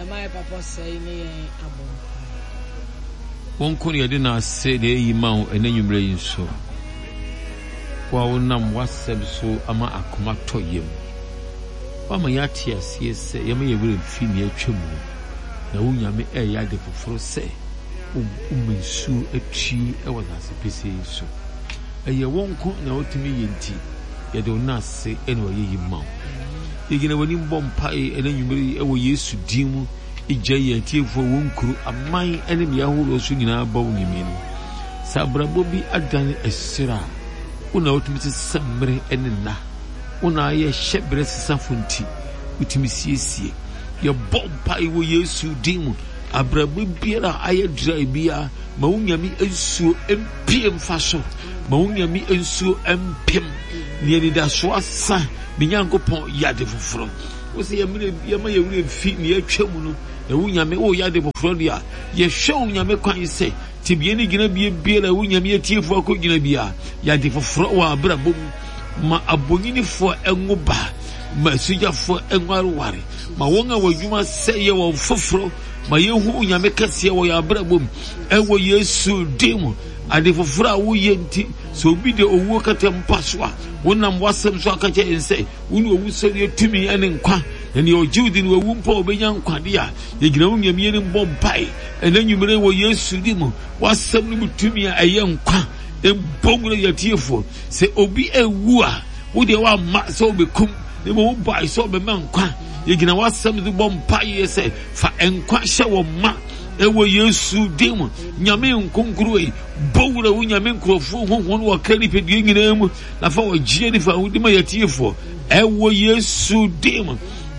Yamai papa say ne abo. Won kun ye de na se de yi ma wo enanwumre yin so. Wa wonam waseb so ama akoma toyem. Wa ma ya tie asie se yama ye wure fi ne atwam. Na wunyame ya de foforo se umensu atwi e wazase pese so. Eye won kun na otimi yenti ye de na se ene oye yi ma. Yegina wani mbompa enanwumre e wo Yesu dimu ijaye tiefo wonkuru aman enem yahoro so nyina bawo nyimino sabrabo bi adan esira una otumi samre enna una ye hyebre sesafonti utimi siesie ye bompa wo Yesu dimu abrabo biara aye drai bia ma wunyami ensuo empiem faso ma wunyami ensuo empiem ne ni da so asa binyankopon yade foforo wo se yama ye wure fi ne atwamu no e wunyame o yade foforo dia ye hwe wunyame kwan se tibie ni gina bie la wunyame atiefo akogina bia yade foforo wa abrabom ma abonyinifo enwoba ma sujafo enwarware ma wonga wadwuma se ye wo foforo ma ye hu wunyame kase wo ya abrabom e wo Yesu dim ade foforo a wo yenti so obi de owo katem paswa wonam wasem so akache ense wonu owu se ye tumi ene nkwa ene ojiwdi no owu mpa obenya nkwade a yegina wunyame ne mbompai enanwumre wo Yesu dim wasem no tumi a eye nkwa embongre yatiefo se obi ewu a wo de wa ma so obekum ne mo bai so be ma nkwa yegina wasem de bompai se fa enkwa hye wo ma ewo Yesu dim nyame nkonkuru yi bowura wo nyame nkrofo honhon wo kani pedie nyina mu na fa wo gie ni fa wo dim yatiefo ewo Yesu dim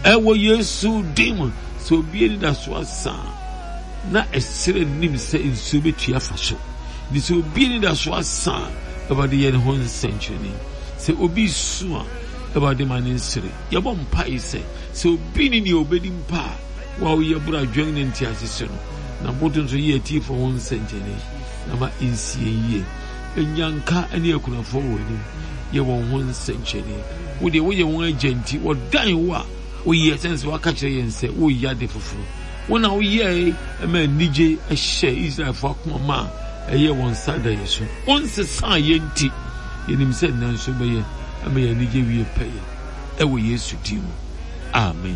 so bie ni da so asa na esere nim se nsu betua fa so ni so bie ni da so asa about the year hon century se obi su a about the man insere ye bom pai se obi ni obedi mpa wa wo ye bra dwen ni ntiasese no na bodun so ye ti for hon century na ma insie ye enyanka ene akunafo wo ni ye won hon century wo de wo ye won agenti wo dan wo a wo ye sense wa ka kire yense wo ya de foforo wona wo ye ma nije ehye Israel fo akoma eye won sada yesu on se san yenti yenim se nan so be ye ama ye nije wie peye e wo Yesu timu amen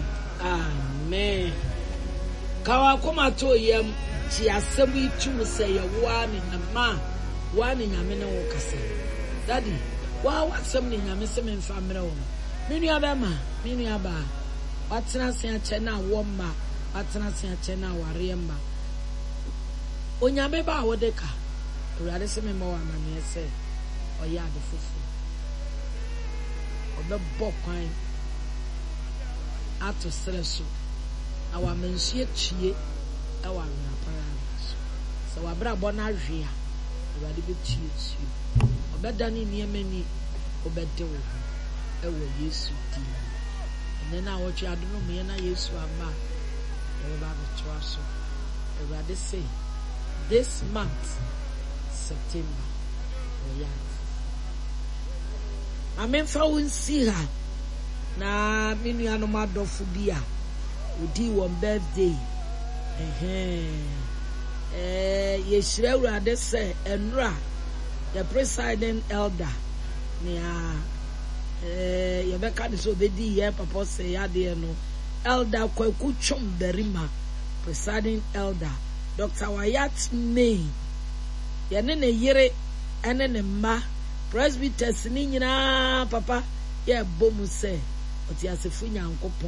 kawa koma to yam ti asem itu se ye wa ni na ma wa ni nyame ne wo kasa daddy wa wasem ni nyame se me mfa mre wo menu abema menu aba watena se ache na wo ma watena se ache na ware ma onyame ba wo de ka urade se me ma wa na me se oya de fufu obe bokwan ato streso na wa mensie chie e wa na para so wa bra bo na hwe a urade be chie obeda ni niemani obede wo e wo Yesu di ene na wo twa do no me na Yesu ama e ba be twa so urade say this month September oya amen fa won si ha na minu anu madofu dia odi won birthday yeshira urade say enra the presiding elder nia yebeka de so bedi ye papa say ya de no elder Kwaku Chom Berima presiding elder Dr. Wayat May ye ne yere ene ne ma presbyters ni nyina papa ye bomu say oti asefu nyankopon